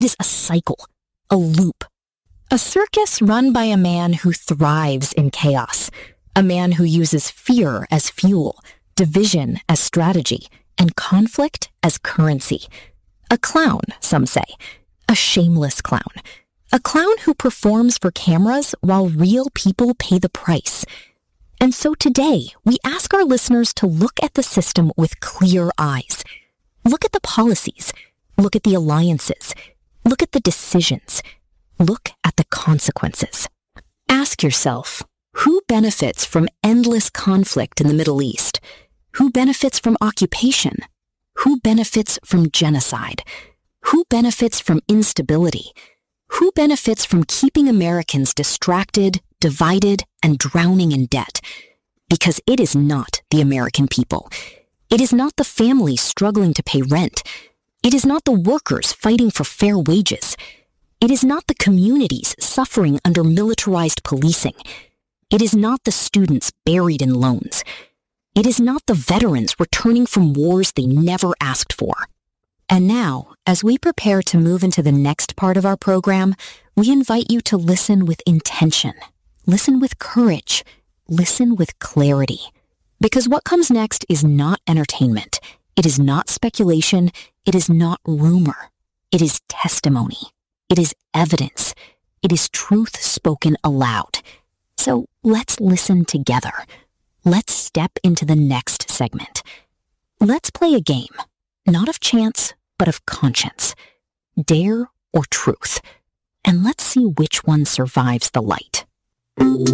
It is a cycle, a loop. A circus run by a man who thrives in chaos, a man who uses fear as fuel, division as strategy, and conflict as currency. A clown, some say. A shameless clown. A clown who performs for cameras while real people pay the price. And so today, we ask our listeners to look at the system with clear eyes. Look at the policies. Look at the alliances. Look at the decisions. Look at the consequences. Ask yourself, who benefits from endless conflict in the Middle East? Who benefits from occupation? Who benefits from genocide? Who benefits from instability? Who benefits from keeping Americans distracted, divided, and drowning in debt? Because it is not the American people. It is not the families struggling to pay rent. It is not the workers fighting for fair wages. It is not the communities suffering under militarized policing. It is not the students buried in loans. It is not the veterans returning from wars they never asked for. And now, as we prepare to move into the next part of our program, we invite you to listen with intention. Listen with courage. Listen with clarity. Because what comes next is not entertainment. It is not speculation. It is not rumor. It is testimony. It is evidence. It is truth spoken aloud. So let's listen together. Let's step into the next segment. Let's play a game, not of chance, but of conscience. Dare or truth. And let's see which one survives the light.